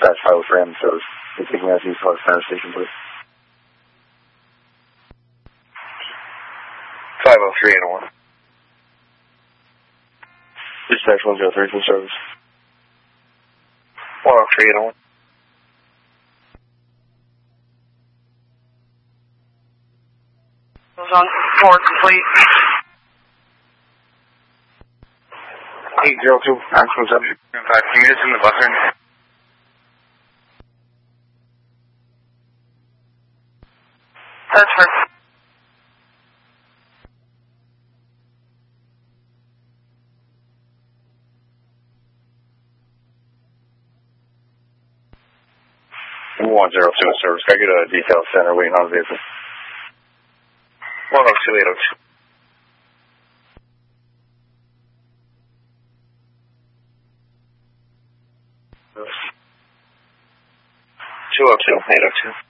dispatch 503 on the service. You're taking us East Park Center Station, please. 503 801. Dispatch 103 from service. 103 801. Was on 4 complete. 802, maximum 7. 5 units in the bus ring. That's perfect. One 102 service. Can I get a detail center waiting on the vehicle? 102 802. Two 202 802.